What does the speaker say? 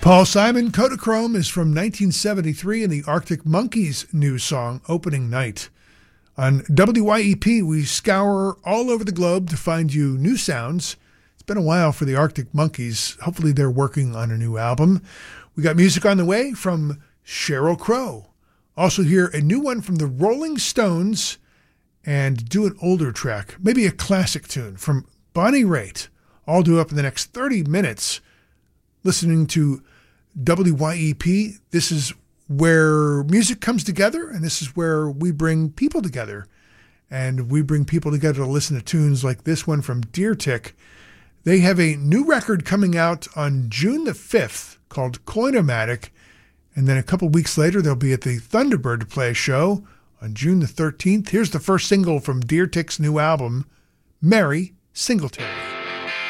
Paul Simon, Kodachrome is from 1973 and the Arctic Monkeys' new song, Opening Night. On WYEP, we scour all over the globe to find you new sounds. It's been a while for the Arctic Monkeys. Hopefully they're working on a new album. We got music on the way from Sheryl Crow. Also hear a new one from the Rolling Stones and do an older track, maybe a classic tune from Bonnie Raitt. All due up in the next 30 minutes listening to WYEP. This is where music comes together, and this is where we bring people together. And we bring people together to listen to tunes like this one from Deer Tick. They have a new record coming out on June the 5th called Coinomatic. And then a couple weeks later, they'll be at the Thunderbird to play a show on June the 13th. Here's the first single from Deer Tick's new album, Mary Singletary.